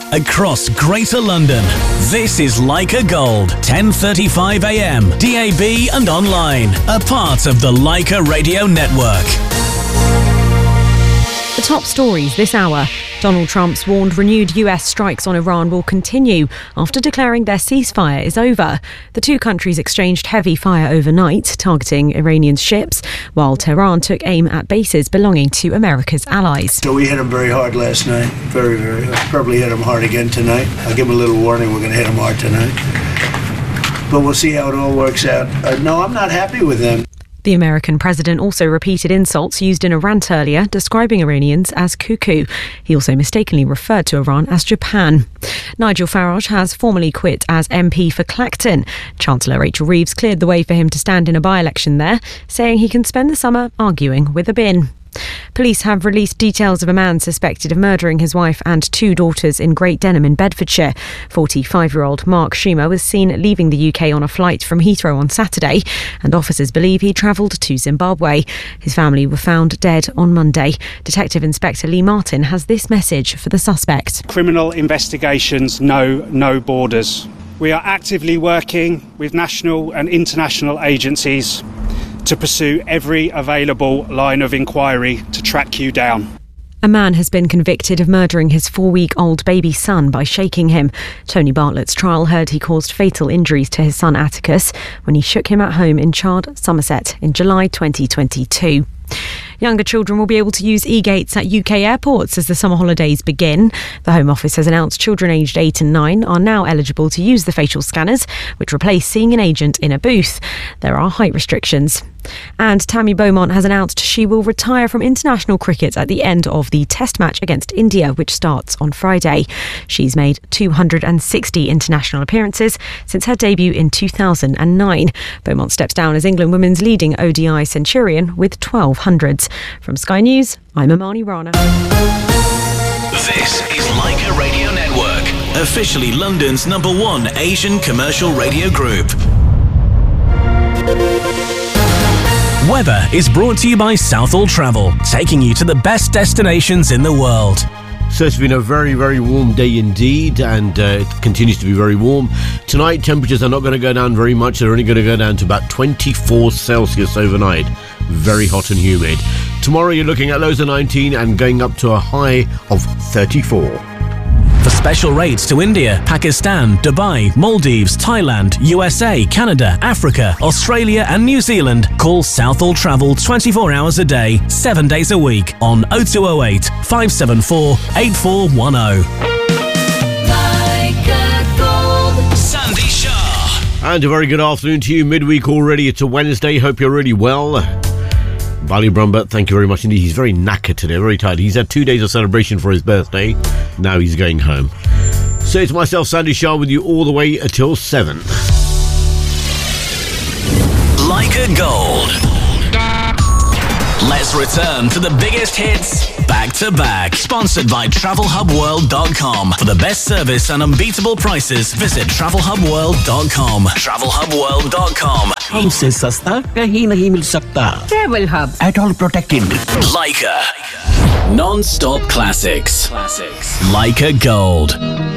across Greater London. This is Leica Gold, 10:35 a.m, DAB and online. A part of the Leica Radio Network. The top stories this hour. Donald Trump's warned renewed US strikes on Iran will continue after declaring their ceasefire is over. The two countries exchanged heavy fire overnight, targeting Iranian ships, while Tehran took aim at bases belonging to America's allies. So we hit them very hard last night. Very, very hard. Probably hit them hard again tonight. I'll give them a little warning. We're going to hit them hard tonight. But we'll see how it all works out. No, I'm not happy with them. The American president also repeated insults used in a rant earlier, describing Iranians as cuckoo. He also mistakenly referred to Iran as Japan. Nigel Farage has formally quit as MP for Clacton. Chancellor Rachel Reeves cleared the way for him to stand in a by-election there, saying he can spend the summer arguing with a bin. Police have released details of a man suspected of murdering his wife and two daughters in Great Denham in Bedfordshire. 45-year-old Mark Schumer was seen leaving the UK on a flight from Heathrow on Saturday, and officers believe he travelled to Zimbabwe. His family were found dead on Monday. Detective Inspector Lee Martin has this message for the suspect. Criminal investigations know no borders. We are actively working with national and international agencies to pursue every available line of inquiry to track you down. A man has been convicted of murdering his 4-week-old baby son by shaking him. Tony Bartlett's trial heard he caused fatal injuries to his son Atticus when he shook him at home in Chard, Somerset in July 2022. Younger children will be able to use e-gates at UK airports as the summer holidays begin. The Home Office has announced children aged 8 and 9 are now eligible to use the facial scanners, which replace seeing an agent in a booth. There are height restrictions. And Tammy Beaumont has announced she will retire from international cricket at the end of the Test match against India, which starts on Friday. She's made 260 international appearances since her debut in 2009. Beaumont steps down as England women's leading ODI centurion with 1,200s. From Sky News, I'm Amani Rana. This is Leica Radio Network, officially London's #1 Asian commercial radio group. Weather is brought to you by Southall Travel, taking you to the best destinations in the world. So it's been a very, very warm day indeed, and it continues to be very warm. Tonight, temperatures are not going to go down very much. They're only going to go down to about 24 Celsius overnight. Very hot and humid. Tomorrow, you're looking at lows of 19 and going up to a high of 34. For special rates to India, Pakistan, Dubai, Maldives, Thailand, USA, Canada, Africa, Australia and New Zealand, call Southall Travel 24 hours a day, 7 days a week on 0208 574 8410. Sandy Shah. And a very good afternoon to you. Midweek already. It's a Wednesday. Hope you're really well. Bali Brumbert, thank you very much indeed. He's very knackered today, very tired. He's had 2 days of celebration for his birthday. Now he's going home. So it's myself, Sandy Shah, with you all the way until 7. Leica Gold. Let's return to the biggest hits back to back. Sponsored by TravelHubWorld.com. For the best service and unbeatable prices, visit TravelHubWorld.com. TravelHubWorld.com. हमसे सस्ता कहीं नहीं मिल सकता. Travel Hub. At all protected. Leica. Non-stop classics. Leica Gold.